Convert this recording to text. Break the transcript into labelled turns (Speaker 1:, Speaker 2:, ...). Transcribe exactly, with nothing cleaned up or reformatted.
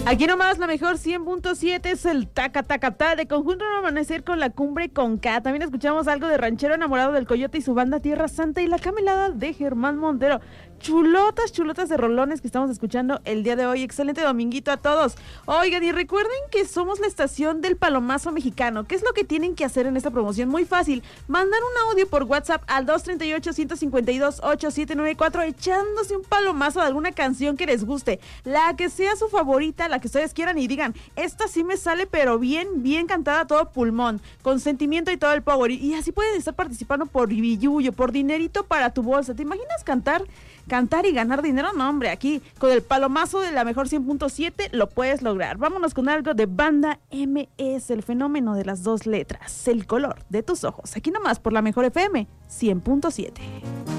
Speaker 1: Aquí nomás la mejor cien punto siete es el taca taca ta de Conjunto No Amanecer con la Cumbre con K. También escuchamos algo de Ranchero Enamorado del Coyote y su banda Tierra Santa y La Camelada de Germán Montero. Chulotas, chulotas de rolones que estamos escuchando el día de hoy. Excelente dominguito a todos. Oigan, y recuerden que somos la estación del Palomazo Mexicano. ¿Qué es lo que tienen que hacer en esta promoción? Muy fácil. Mandar un audio por WhatsApp al dos tres ocho, uno cinco dos, ocho siete nueve cuatro echándose un palomazo de alguna canción que les guste. La que sea su favorita, la que ustedes quieran y digan, esta sí me sale pero bien, bien cantada a todo pulmón, con sentimiento y todo el power. Y así pueden estar participando por billuyo, por dinerito para tu bolsa. ¿Te imaginas cantar? Cantar y ganar dinero, no hombre, aquí con el palomazo de la mejor cien punto siete lo puedes lograr. Vámonos con algo de Banda M S, el fenómeno de las dos letras, el color de tus ojos. Aquí nomás por la mejor F M cien punto siete.